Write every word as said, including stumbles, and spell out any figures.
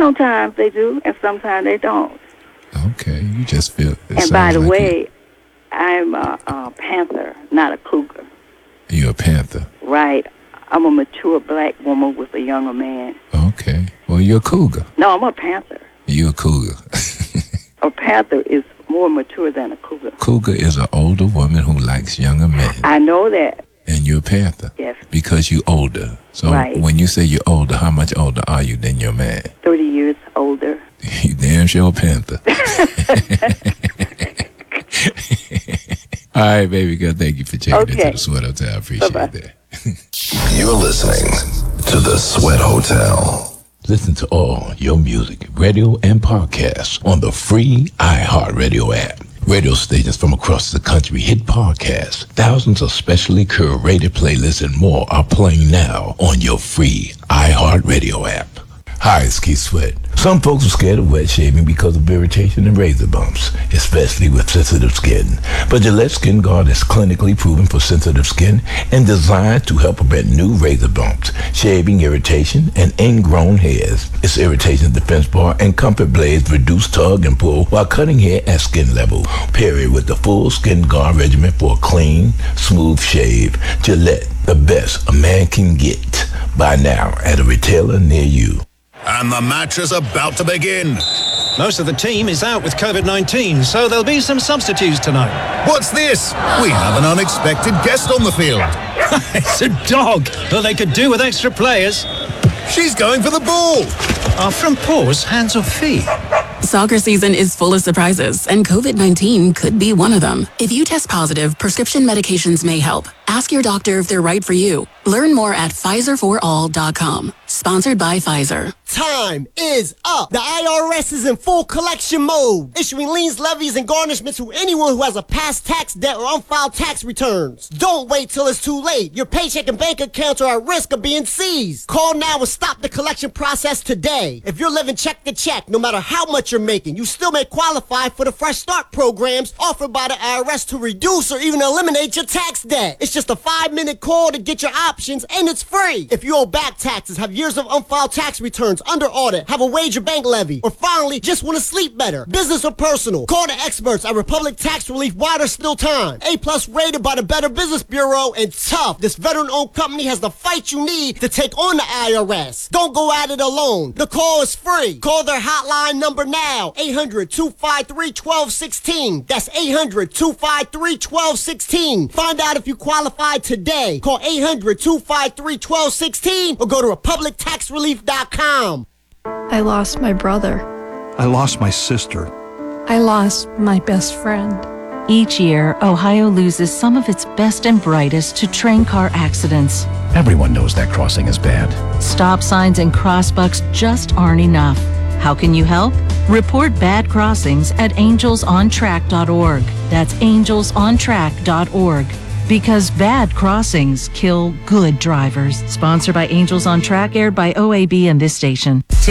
Sometimes they do, and sometimes they don't. Okay, you just feel... And by the like way, you. I'm a, a panther, not a cougar. You're a panther? Right. I'm a mature black woman with a younger man. Okay. Well, you're a cougar. No, I'm a panther. You're a cougar. A panther is more mature than a cougar. Cougar is an older woman who likes younger men. I know that. And you're a panther? Yes. Because you're older. So right. when you say you're older, how much older are you than your man? thirty years older. You damn sure a panther. All right, baby girl, thank you for checking okay. into the Sweat Hotel. I appreciate Bye-bye. that. You're listening to the Sweat Hotel. Listen to all your music, radio, and podcasts on the free iHeartRadio app. Radio stations from across the country hit podcasts. Thousands of specially curated playlists and more are playing now on your free iHeartRadio app. Hi, it's Keith Sweat. Some folks are scared of wet shaving because of irritation and razor bumps, especially with sensitive skin. But Gillette Skin Guard is clinically proven for sensitive skin and designed to help prevent new razor bumps, shaving irritation, and ingrown hairs. Its irritation defense bar and comfort blades reduce tug and pull while cutting hair at skin level. Pair it with the full Skin Guard regimen for a clean, smooth shave. Gillette, the best a man can get. Buy now at a retailer near you. And the match is about to begin. Most of the team is out with covid nineteen, so there'll be some substitutes tonight. What's this? We have an unexpected guest on the field. It's a dog. Well, they could do with extra players. She's going for the ball. Are front paws hands or feet? Soccer season is full of surprises, and covid nineteen could be one of them. If you test positive, prescription medications may help. Ask your doctor if they're right for you. Learn more at Pfizer for all dot com. Sponsored by Pfizer. Time is up. The I R S is in full collection mode, issuing liens, levies, and garnishments to anyone who has a past tax debt or unfiled tax returns. Don't wait till it's too late. Your paycheck and bank accounts are at risk of being seized. Call now and stop the collection process today. If you're living check to check, no matter how much you're making, you still may qualify for the Fresh Start programs offered by the I R S to reduce or even eliminate your tax debt. It's just a five-minute call to get your options, and it's free. If you owe back taxes, have years of unfiled tax returns, under audit, have a wage or bank levy, or finally just want to sleep better, business or personal, call the experts at Republic Tax Relief while there's still time. A-plus rated by the Better Business Bureau, and tough. This veteran-owned company has the fight you need to take on the I R S. Don't go at it alone. The call is free. Call their hotline number now, eight hundred, two five three, one two one six. That's eight hundred, two five three, one two one six. Find out if you qualify today. Call eight hundred, two five three, one two one six or go to republic tax relief dot com. I lost my brother. I lost my sister. I lost my best friend. Each year, Ohio loses some of its best and brightest to train car accidents. Everyone knows that crossing is bad. Stop signs and crossbucks just aren't enough. How can you help? Report bad crossings at angels on track dot org. That's angels on track dot org. Because bad crossings kill good drivers. Sponsored by Angels on Track, aired by O A B and this station.